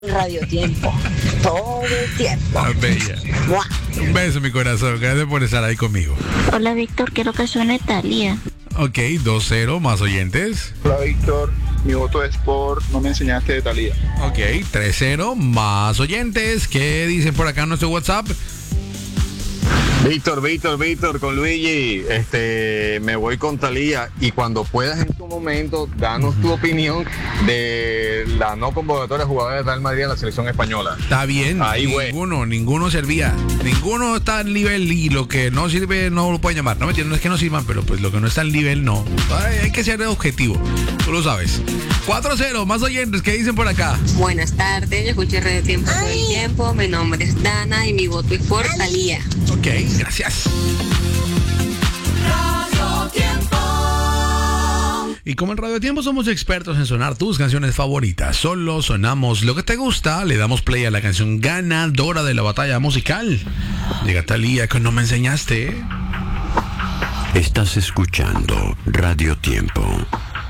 Radio Tiempo, todo el tiempo. Ah, bella. ¡Mua! Un beso, mi corazón. Gracias por estar ahí conmigo. Hola Víctor, quiero que suene Thalía. Ok, 2-0, más oyentes. Hola Víctor, mi voto es por No me enseñaste de Thalía. Ok, 3-0, más oyentes. ¿Qué dicen por acá en nuestro WhatsApp? Víctor, con Luigi, me voy con Thalía y cuando puedas en tu momento, danos tu opinión de la no convocatoria de jugadores de Real Madrid a la selección española. Está bien, Ahí, güey. ninguno servía. Ninguno está al nivel y lo que no sirve no lo pueden llamar. No me entiendo, no es que no sirvan, pero pues lo que no está al nivel no. Hay que ser objetivo, tú lo sabes. 4-0, más oyentes, ¿qué dicen por acá? Buenas tardes, yo escuché Radio Tiempo todo el tiempo. Mi nombre es Dana y mi voto es por Thalía. Ok, gracias. Y como en Radio Tiempo somos expertos en sonar tus canciones favoritas, solo sonamos lo que te gusta, le damos play a la canción ganadora de la batalla musical. Llega Thalía con No me enseñaste. Estás escuchando Radio Tiempo.